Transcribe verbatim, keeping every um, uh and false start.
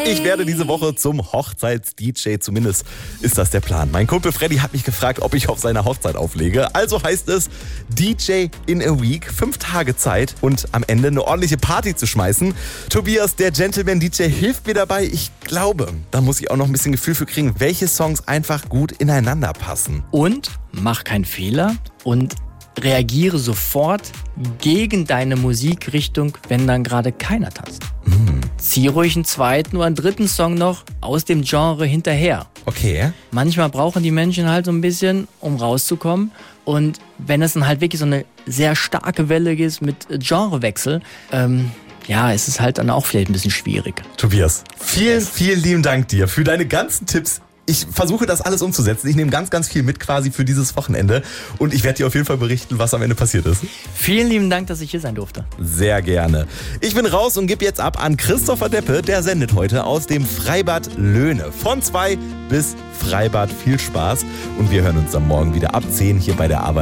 Ich werde diese Woche zum Hochzeits-D J, zumindest ist das der Plan. Mein Kumpel Freddy hat mich gefragt, ob ich auf seiner Hochzeit auflege. Also heißt es D J in a Week, fünf Tage Zeit und am Ende eine ordentliche Party zu schmeißen. Tobias, der Gentleman-D J, hilft mir dabei. Ich glaube, da muss ich auch noch ein bisschen Gefühl für kriegen, welche Songs einfach gut ineinander passen. Und mach keinen Fehler und reagiere sofort gegen deine Musikrichtung, wenn dann gerade keiner tanzt. Mm. Zieh ruhig einen zweiten oder einen dritten Song noch aus dem Genre hinterher. Okay. Manchmal brauchen die Menschen halt so ein bisschen, um rauszukommen. Und wenn es dann halt wirklich so eine sehr starke Welle ist mit Genrewechsel, ähm, ja, es ist halt dann auch vielleicht ein bisschen schwierig. Tobias, vielen, vielen lieben Dank dir für deine ganzen Tipps. Ich versuche das alles umzusetzen. Ich nehme ganz, ganz viel mit quasi für dieses Wochenende. Und ich werde dir auf jeden Fall berichten, was am Ende passiert ist. Vielen lieben Dank, dass ich hier sein durfte. Sehr gerne. Ich bin raus und gebe jetzt ab an Christopher Deppe. Der sendet heute aus dem Freibad Löhne. Von zwei bis Freibad. Viel Spaß. Und wir hören uns dann morgen wieder ab zehn hier bei der Arbeit.